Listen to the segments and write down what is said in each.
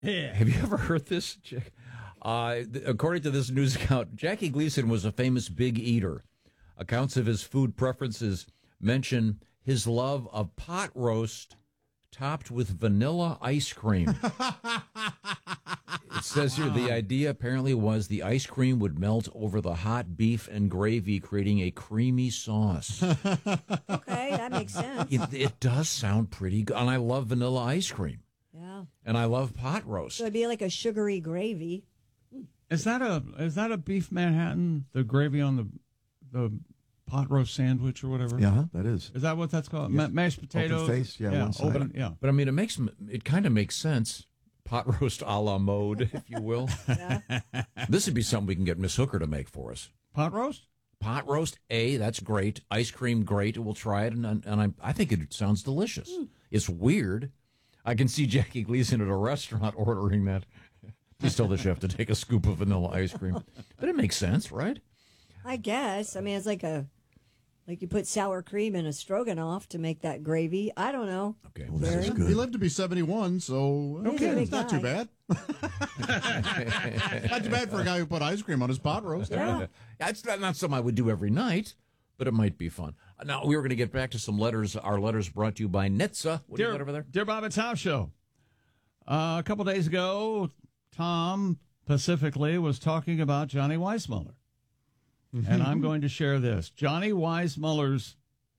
Yeah. Have you ever heard this? According to this news account, Jackie Gleason was a famous big eater. Accounts of his food preferences mention his love of pot roast topped with vanilla ice cream. It says here the idea apparently was the ice cream would melt over the hot beef and gravy, creating a creamy sauce. Okay, that makes sense. It does sound pretty good. And I love vanilla ice cream. Yeah. And I love pot roast. So it'd be like a sugary gravy. Is that a beef Manhattan? The gravy on the pot roast sandwich or whatever? Yeah, that is. Is that what that's called? Yes. Mashed potatoes? Open face, yeah, one side. Open, yeah. But I mean, it kind of makes sense. Pot roast a la mode, if you will. Yeah. This would be something we can get Miss Hooker to make for us. Pot roast? Pot roast, that's great. Ice cream, great. We'll try it, and I think it sounds delicious. It's weird. I can see Jackie Gleason at a restaurant ordering that. Please tell the chef to take a scoop of vanilla ice cream. But it makes sense, right? I guess. I mean, it's like you put sour cream in a stroganoff to make that gravy. I don't know. Okay. Well, that is good. He lived to be 71, so He's a big it's not too guy. bad. Not too bad for a guy who put ice cream on his pot roast. Yeah. That's not something I would do every night, but it might be fun. Now, we were going to get back to some letters. Our letters brought to you by Netza. What do you got over there? Dear Bob and Tom Show. A couple days ago, Tom specifically was talking about Johnny Weissmuller. And I'm going to share this. Johnny Weissmuller's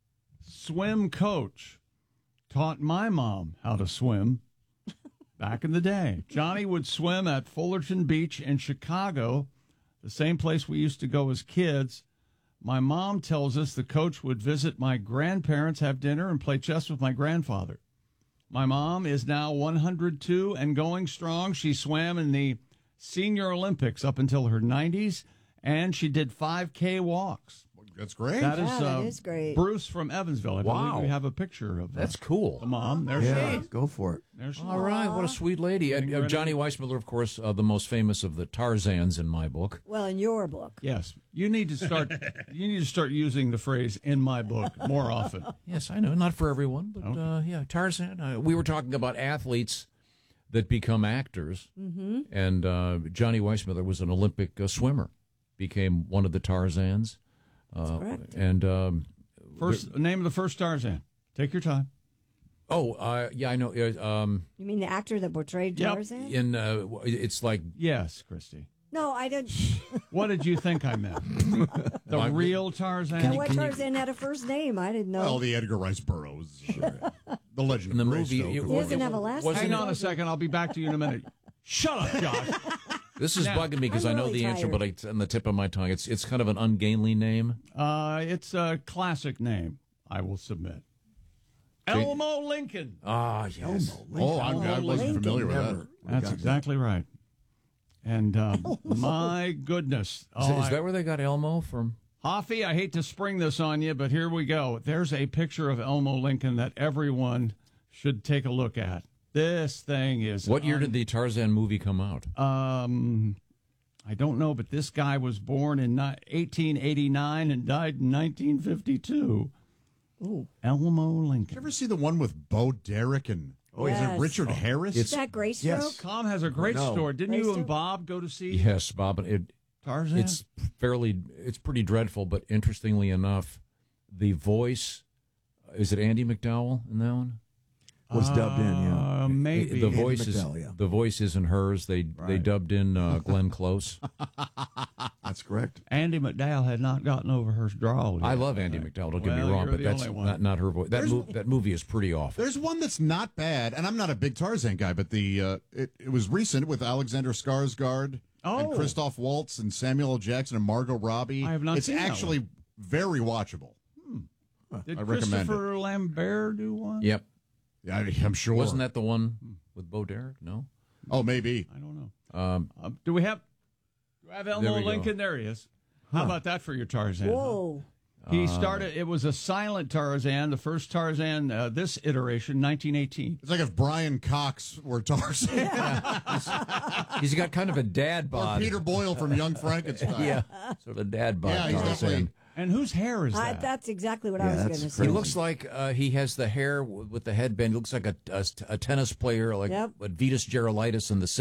swim coach taught my mom how to swim back in the day. Johnny would swim at Fullerton Beach in Chicago, the same place we used to go as kids. My mom tells us the coach would visit my grandparents, have dinner, and play chess with my grandfather. My mom is now 102 and going strong. She swam in the Senior Olympics up until her 90s, and she did 5K walks. That's great. That that is great. Bruce from Evansville. I Wow. believe we have a picture of That's cool. the mom. There she Yeah, is. go for it. There she All right, what a sweet lady. And Johnny Weissmuller, of course, the most famous of the Tarzans in my book. Well, in your book. Yes, you need to start. You need to start using the phrase "in my book" more often. Yes, I know. Not for everyone, but yeah, Tarzan. We were talking about athletes that become actors, and Johnny Weissmuller was an Olympic swimmer, became one of the Tarzans. Correct. And First name of the first Tarzan. Take your time. yeah, I know. You mean the actor that portrayed Yep. Tarzan? In it's like Yes, Christy. No, I didn't. What did you think I meant? The real Tarzan. Know what Tarzan had a first name? I didn't know. Well, the Edgar Rice Burroughs. The legend in the of Greystoke. movie. He doesn't have a last name. Hang on a second. I'll be back to you in a minute. Shut up, Josh. This is Now, bugging me because I'm I know really the answer, tired. but it's on the tip of my tongue. It's kind of an ungainly name. It's a classic name. I will submit. Elmo Lincoln. Ah, yes. I wasn't familiar with that. That's exactly right. And my goodness. Is that where they got Elmo from? Hoffy, I hate to spring this on you, but here we go. There's a picture of Elmo Lincoln that everyone should take a look at. This thing is... What year did the Tarzan movie come out? I don't know, but this guy was born in 1889 and died in 1952. Ooh. Elmo Lincoln. Did you ever see the one with Bo Derek and is Yes. it Richard Harris? Is that Graystroke? Yes. Tom has a great No. story. Didn't you Greystoke? and Bob go to see Yes, Bob. Tarzan? It's pretty dreadful, but interestingly enough, the voice, is it Andy McDowell in that one? Was dubbed in, yeah. Maybe. The Andy voice McDowell, yeah. the voice isn't hers. They dubbed in Glenn Close. That's correct. Andy McDowell had not gotten over her drawl yet. I love Andy McDowell. Don't get me Well, wrong, you're but the that's only one. not her voice. That movie is pretty awful. There's one that's not bad, and I'm not a big Tarzan guy, but it was recent with Alexander Skarsgård and Christoph Waltz and Samuel L. Jackson and Margot Robbie. I have not It's seen that actually very watchable. Did I recommend Christopher Lambert do one? Yep. Yeah, I'm sure. Wasn't that the one with Bo Derek? No. Oh, maybe. I don't know. Do we have Elmo we go. Lincoln? There he is. How about that for your Tarzan? Whoa. He started, it was a silent Tarzan, the first Tarzan, this iteration, 1918. It's like if Brian Cox were Tarzan. He's got kind of a dad Or bod. Peter Boyle from Young Frankenstein. Yeah, sort of a dad bod. Yeah, he's Tarzan. definitely And whose hair is that? That's exactly what I Yeah, was that's going to crazy. say. He looks like he has the hair with the headband. He looks like a tennis player, like Yep. Vitas Gerulaitis in the